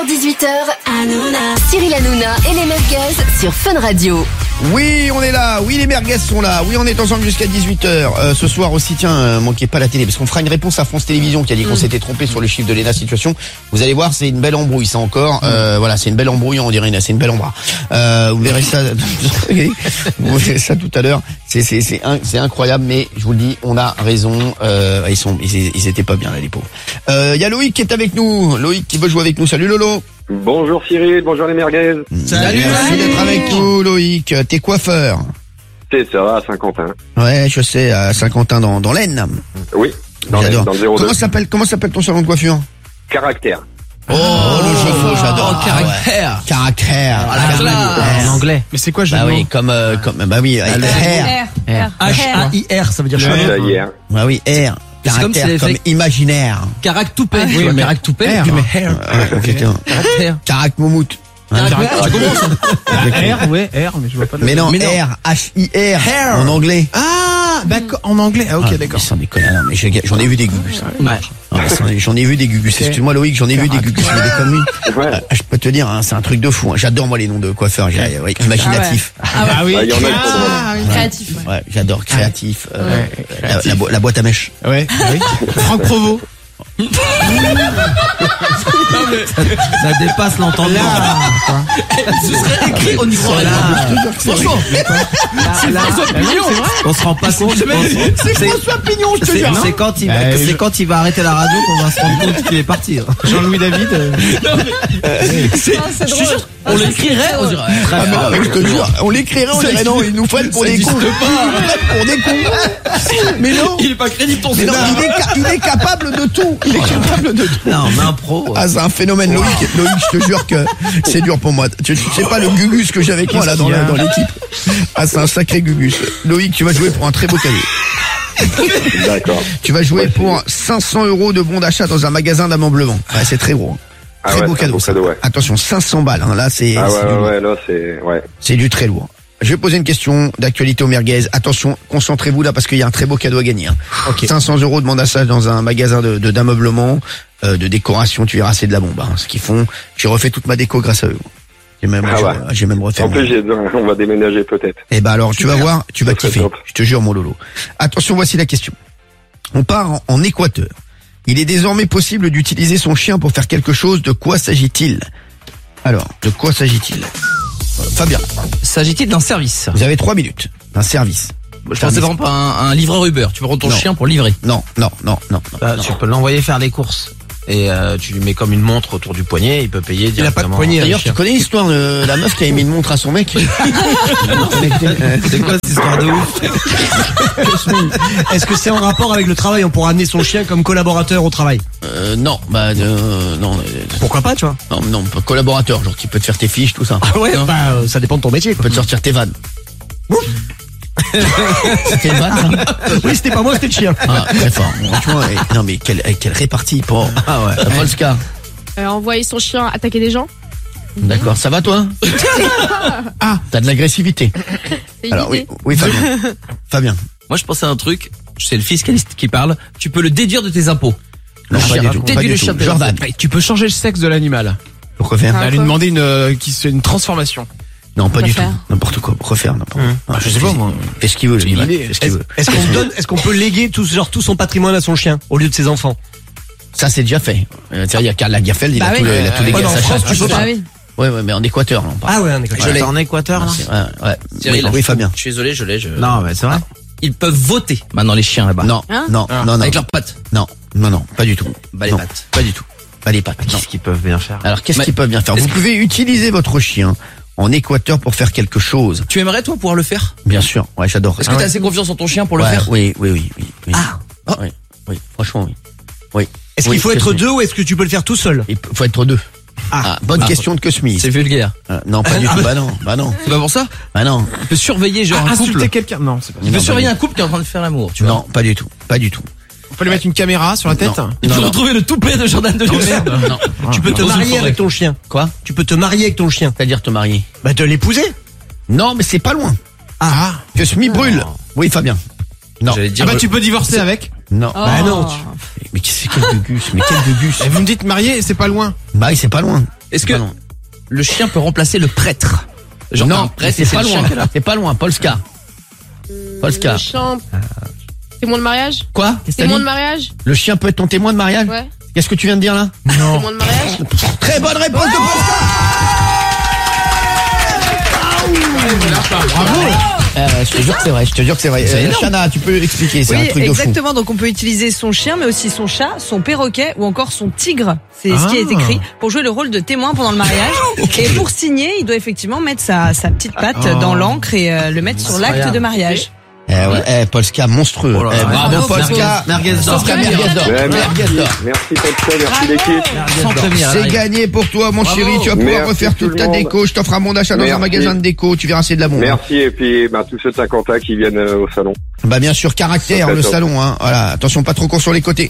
16h18h, Cyril Hanouna et les merguez sur Fun Radio. Oui, on est là. Oui, les merguez sont là. Oui, on est ensemble jusqu'à 18h. Ce soir aussi, tiens, manquez pas la télé, parce qu'on fera une réponse à France Télévisions qui a dit qu'on s'était trompé sur le chiffre de l'ENA Situation. Vous allez voir, c'est une belle embrouille, ça encore. Voilà, c'est une belle embrouille, on dirait, c'est une belle embrouille. Vous verrez ça, vous verrez ça tout à l'heure. C'est incroyable, mais je vous le dis, on a raison. Ils étaient pas bien là, les pauvres. Il y a Loïc qui est avec nous. Loïc qui veut jouer avec nous. Salut Lolo. Bonjour Cyril, bonjour les merguez. Salut, merci d'être avec nous, Loïc. T'es coiffeur? C'est ça, à Saint-Quentin. Ouais, je sais, à Saint-Quentin dans l'Aisne. Oui, dans le 02. Comment s'appelle ton salon de coiffure? Caractère. Oh, le jeu de mots, j'adore. Caractère. Caractère. En anglais. Mais c'est quoi jeu de mots? Oui, comme bah oui, hair. H-A-I-R, ça veut dire quoi? H-A-I-R. Bah oui, air. Caractère, comme imaginaire. Caractoupé. Oui, mais Caractoupé. Carac moumoute. Tu commences. R, ouais, R, mais je vois pas. Mais non, R, H-I-R, en anglais. Ah, d'accord, en anglais. Ah, ok, d'accord. Sans déconner, non, mais j'en ai vu des gugus. Ouais. J'en ai vu des gugus. Excuse-moi Loïc, j'en ai vu des gugus. Mais des conneries. Je peux te dire, c'est un truc de fou. J'adore moi les noms de coiffeurs. Imaginatif. Ah oui. Il y en a Créatif. Ouais, j'adore créatif. La boîte à mèche. Ouais. Franck Provost. Ça dépasse l'entendement. Ce serait écrit au niveau de la... Franchement, c'est François Pignon. On se rend pas compte. C'est François Pignon, je te jure. C'est quand il va arrêter la radio qu'on va se rendre compte qu'il est parti. Jean-Louis David. C'est drôle. On l'écrirait, on dirait. Je te jure, on l'écrirait, on dirait non, ils nous prennent pour des cons. Pour des cons. Mais non. Il est pas crédible ton Mais non, il est capable de tout. Il est capable de tout. Non, mais un pro. Ah, c'est un phénomène, Loïc. Loïc, je te jure que c'est dur pour moi. Tu sais pas le gugus que j'ai avec moi là dans l'équipe. Ah, c'est un sacré gugus. Loïc, tu vas jouer pour un très beau cadeau. D'accord. Tu vas jouer pour 500 € de bons d'achat dans un magasin d'ameublement. Ouais, c'est très gros. Très beau cadeau. Ouais. Attention, 500 balles. Hein. Là, c'est là, c'est c'est du très lourd. Je vais poser une question d'actualité aux merguez. Attention, concentrez-vous là parce qu'il y a un très beau cadeau à gagner. Hein. Okay. 500 € de bons d'achat dans un magasin d'ameublement, de décoration. Tu verras, c'est de la bombe. Hein. Ce qu'ils font, j'ai refait toute ma déco grâce à eux. J'ai même refait. En plus, on va déménager peut-être. Eh ben alors, tu vas voir, tu vas kiffer. Je te jure, mon Lolo. Attention, voici la question. On part en Équateur. Il est désormais possible d'utiliser son chien pour faire quelque chose. De quoi s'agit-il? Alors, de quoi s'agit-il? Fabien. S'agit-il d'un service? Vous avez 3 minutes. Un service. Je pensais par exemple un livreur Uber. Tu peux prendre ton chien pour livrer. Non. Tu peux l'envoyer faire les courses. Et tu lui mets comme une montre autour du poignet, il peut payer directement. Il a pas de poignet. D'ailleurs, tu connais l'histoire de la meuf qui a mis une montre à son mec? C'est quoi cette histoire de ouf? Est-ce que c'est en rapport avec le travail? On pourra amener son chien comme collaborateur au travail? Non, non. Pourquoi pas, tu vois? Non, collaborateur, genre qui peut te faire tes fiches, tout ça. Ah ouais, ça dépend de ton métier. Peut te sortir tes vannes. C'était une vanne, ça? Oui, c'était pas moi, c'était le chien. Ah, très fort. Franchement, non mais quelle répartie pour Polska. Envoyer son chien attaquer des gens. D'accord, ça va toi? Ah, t'as de l'agressivité. Alors oui, Fabien. Moi, je pensais à un truc. C'est le fiscaliste qui parle. Tu peux le déduire de tes impôts. Non, pas du tout. Déduis le chien de tes Jordan. Tu peux changer le sexe de l'animal. Pourquoi faire? Lui demander une transformation. Non, pas du tout. N'importe quoi. Refaire n'importe quoi. Je sais pas, moi. Fais ce qu'il veut, Est-ce qu'on peut léguer tout son patrimoine à son chien au lieu de ses enfants? Ça, c'est déjà fait. C'est-à-dire, il y a Karl Lagerfeld, il a tous les gars, ça. Ouais, mais en Équateur, là, on parle. Ah ouais, en Équateur. En Équateur, là? Ouais. Oui, Fabien. Je suis désolé, Non, mais c'est vrai. Ils peuvent voter, maintenant, les chiens, là-bas. Non. Avec leurs pattes. Non, pas du tout. Les pattes. Pas du tout. Pas les pattes. Qu'est-ce qu'ils peuvent bien faire? Alors, qu'est-ce qu'ils peuvent bien faire? Vous pouvez utiliser votre chien en Équateur pour faire quelque chose. Tu aimerais, toi, pouvoir le faire? Bien sûr. Ouais, j'adore. Est-ce que t'as assez confiance en ton chien pour le faire? Oui. Ah. Oui, franchement, oui. Est-ce qu'il faut être deux ou est-ce que tu peux le faire tout seul? Il faut être deux. Bonne question de Cosmi. C'est vulgaire. Non, pas du tout. Bah non. C'est pas pour ça? Bah non. Tu peux surveiller genre un couple. Insulter quelqu'un? Non, c'est pas. Tu peux surveiller un couple qui est en train de faire l'amour, tu vois? Non, pas du tout. On peut lui mettre une caméra sur la tête? Tu peux retrouver le toupet de Jordan de Merde. Non. Tu peux te marier avec ton chien. Quoi? Tu peux te marier avec ton chien. C'est-à-dire te marier? Bah, te l'épouser. Non, mais c'est pas loin. Cosmi brûle. Oui, Fabien. Non. Tu peux divorcer avec? Non. Bah non. Mais quel gugus? Mais quel gugus? Vous me dites marier, c'est pas loin. Bah, c'est pas loin. Est-ce que Ah non. le chien peut remplacer le prêtre? Genre, un Non, prêtre, c'est pas le chien loin. qui est là. C'est pas loin, Polska. Polska. Le chien. Témoin de mariage? Quoi? Qu'est-ce que t'as Témoin dit? de mariage? Le chien peut être ton témoin de mariage? Ouais. Qu'est-ce que tu viens de dire là? Témoin de mariage? Très bonne réponse de Polska. Bravo. Je te jure que c'est vrai, je te jure que c'est vrai. Chana, tu peux expliquer, c'est un Oui, truc de fou. exactement. Donc on peut utiliser son chien, mais aussi son chat, son perroquet ou encore son tigre. C'est ce qui est écrit pour jouer le rôle de témoin pendant le mariage. Et pour signer, il doit effectivement mettre sa petite patte dans l'encre et le mettre sur l'acte de mariage. Polska monstrueux. Oh là là, Bravo bravo, Polska. merguez d'or. Polska, merguez d'or. Ouais, Merguez d'or. Merci Polska, merci l'équipe. Sans prévenir, C'est là, gagné pour toi, mon Bravo. chéri. Tu vas pouvoir Merci refaire tout toute le ta monde. déco. Je t'offre un bon d'achat dans un Merci. magasin de déco. Tu verras, c'est de la bombe. Merci et puis tous ceux de Saint-Quentin qui viennent au salon. Bah bien sûr, caractère, Ça fait le top. salon. Hein. Voilà, attention, pas trop court sur les côtés.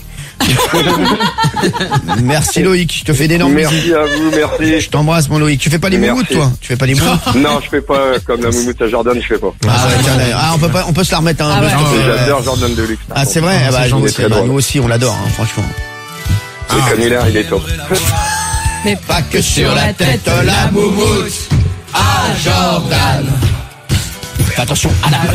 Merci Loïc, je te fais d'énormes bisous. Merci à vous, merci. Je t'embrasse mon Loïc. Tu fais pas les Merci. moumoutes toi? Tu fais pas les moumoutes? Non, je fais pas comme la moumoute à Jordan, je fais pas. Ah ouais, tiens, on peut se la remettre un peu. J'adore Jordan Deluxe. Ah c'est vrai, ah, bah, c'est nous, gentil. bah, nous aussi on l'adore, hein, franchement. Le canular, il est top. Mais Pas que sur la tête la moumoute à Jordan. Fais attention à la